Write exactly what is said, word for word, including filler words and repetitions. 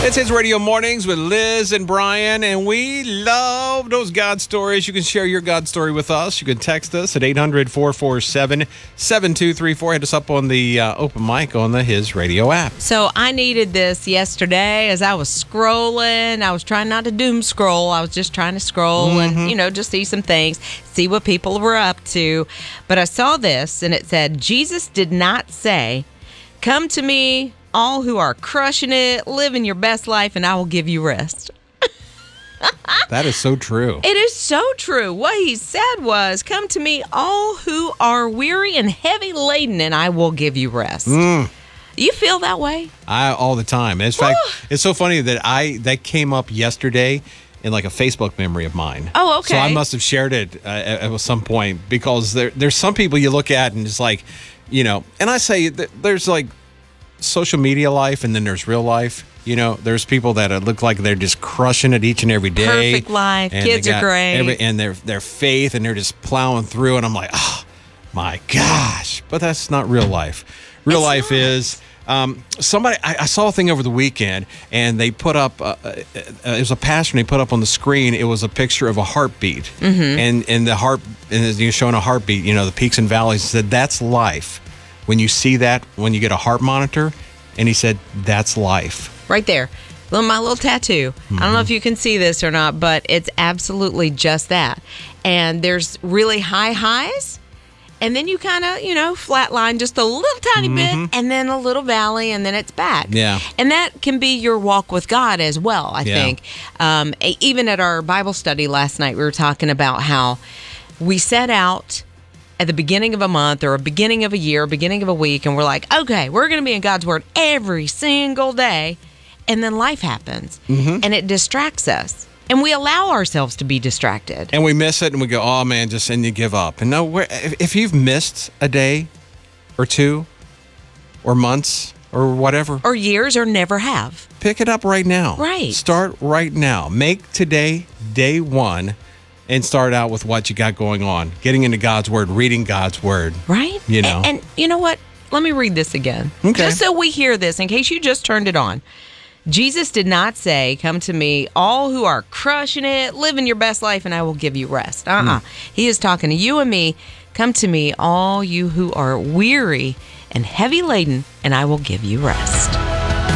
It's His Radio Mornings with Liz and Brian, and we love those God stories. You can share your God story with us. You can text us at eight hundred, four four seven, seven two three four. Hit us up on the uh, open mic on the His Radio app. So I needed this yesterday as I was scrolling. I was trying not to doom scroll. I was just trying to scroll mm-hmm. and, you know, just see some things, see what people were up to. But I saw this, and it said, Jesus did not say, "Come to me, all who are crushing it, living your best life, and I will give you rest." That is so true. It is so true. What he said was, "Come to me, all who are weary and heavy laden, and I will give you rest." Mm. You feel that way? I all the time. In fact, it's so funny that I that came up yesterday in like a Facebook memory of mine. Oh, okay. So I must have shared it uh, at, at some point, because there there's some people you look at and it's like, you know, and I say that there's like social media life, and then there's real life. You know, there's people that look like they're just crushing it each and every day. Perfect life. Kids are great. Every, and their their faith, and they're just plowing through. And I'm like, oh, my gosh. But that's not real life. Real it's life not. is um, somebody, I, I saw a thing over the weekend, and they put up, uh, uh, it was a pastor, and they put up on the screen, it was a picture of a heartbeat. Mm-hmm. And, and the heart, and you're showing a heartbeat, you know, the peaks and valleys. He said, that's life. When you see that, when you get a heart monitor, and he said, that's life. Right there. My little tattoo. Mm-hmm. I don't know if you can see this or not, but it's absolutely just that. And there's really high highs, and then you kind of, you know, flatline just a little tiny mm-hmm. bit, and then a little valley, and then it's back. Yeah. And that can be your walk with God as well, I yeah. think. Um, even at our Bible study last night, we were talking about how we set out at the beginning of a month or a beginning of a year, beginning of a week, and we're like, okay, we're going to be in God's Word every single day. And then life happens, mm-hmm. and it distracts us. And we allow ourselves to be distracted. And we miss it, and we go, oh, man, just, and you give up. And no, if you've missed a day or two or months or whatever. Or years or never have. Pick it up right now. Right. Start right now. Make today day one. And start out with what you got going on. Getting into God's Word, reading God's Word. Right. You know. And, and you know what? Let me read this again. Okay. Just so we hear this, in case you just turned it on. Jesus did not say, "Come to me, all who are crushing it, living your best life, and I will give you rest." Uh-uh. Mm. He is talking to you and me. "Come to me, all you who are weary and heavy laden, and I will give you rest."